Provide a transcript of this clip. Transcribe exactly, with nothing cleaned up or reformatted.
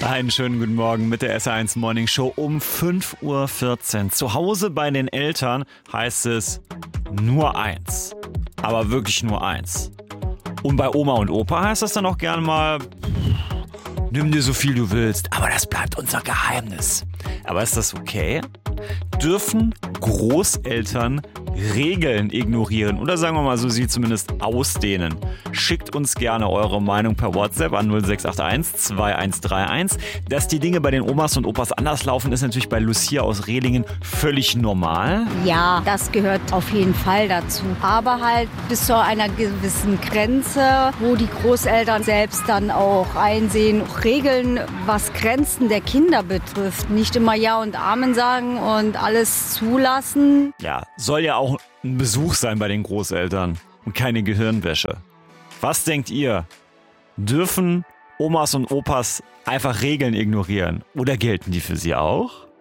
Einen schönen guten Morgen mit der S R eins Morning Show um fünf Uhr vierzehn. Zu Hause bei den Eltern heißt es nur eins. Aber wirklich nur eins. Und bei Oma und Opa heißt das dann auch gerne mal, nimm dir so viel du willst, aber das bleibt unser Geheimnis. Aber ist das okay? Dürfen Großeltern Regeln ignorieren oder sagen wir mal so, sie zumindest ausdehnen? Schickt uns gerne eure Meinung per WhatsApp an null sechs acht eins zwei eins drei eins. Dass die Dinge bei den Omas und Opas anders laufen, ist natürlich bei Lucia aus Rehlingen völlig normal. Ja, das gehört auf jeden Fall dazu. Aber halt bis zu einer gewissen Grenze, wo die Großeltern selbst dann auch einsehen, Regeln, was Grenzen der Kinder betrifft. Nicht immer Ja und Amen sagen und alles zulassen. Ja, soll ja auch ein Besuch sein bei den Großeltern und keine Gehirnwäsche. Was denkt ihr? Dürfen Omas und Opas einfach Regeln ignorieren? Oder gelten die für sie auch?